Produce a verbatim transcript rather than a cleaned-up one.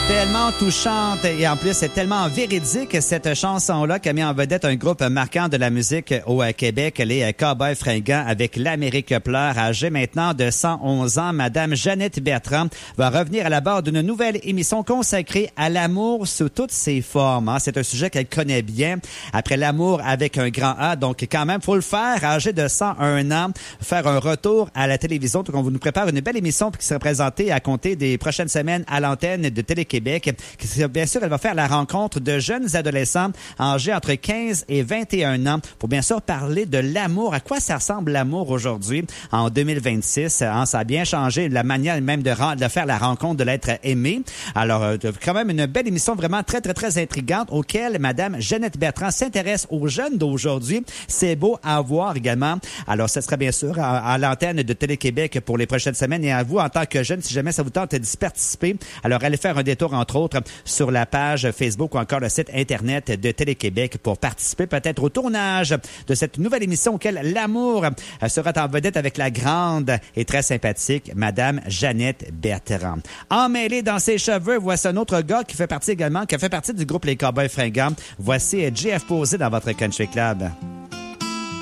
Tellement touchante et en plus c'est tellement véridique cette chanson-là qui a mis en vedette un groupe marquant de la musique au Québec, les Cowboys Fringants avec L'Amérique pleure. Âgée maintenant de cent onze ans, Madame Jeannette Bertrand va revenir à la barre d'une nouvelle émission consacrée à l'amour sous toutes ses formes. C'est un sujet qu'elle connaît bien. Après l'amour avec un grand A, donc quand même, faut le faire. Âgée de cent un ans, faire un retour à la télévision. Donc on vous nous prépare une belle émission qui sera présentée à compter des prochaines semaines à l'antenne de Télé-Québec. Bien sûr, elle va faire la rencontre de jeunes adolescents âgés entre quinze et vingt et un ans pour bien sûr parler de l'amour. À quoi ça ressemble l'amour aujourd'hui en deux mille vingt-six? Hein, ça a bien changé la manière même de, de faire la rencontre de l'être aimé. Alors, euh, quand même une belle émission vraiment très, très, très intrigante auquel Madame Jeannette Bertrand s'intéresse aux jeunes d'aujourd'hui. C'est beau à voir également. Alors, ce sera bien sûr à, à l'antenne de Télé-Québec pour les prochaines semaines et à vous en tant que jeune, si jamais ça vous tente d'y participer. Alors, allez faire un détour entre autres, sur la page Facebook ou encore le site Internet de Télé-Québec pour participer peut-être au tournage de cette nouvelle émission auquel l'amour sera en vedette avec la grande et très sympathique Madame Jeannette Bertrand. Emmêlé dans ses cheveux, voici un autre gars qui fait partie également, qui a fait partie du groupe Les Cowboys Fringants. Voici J F Posé dans votre Country Club.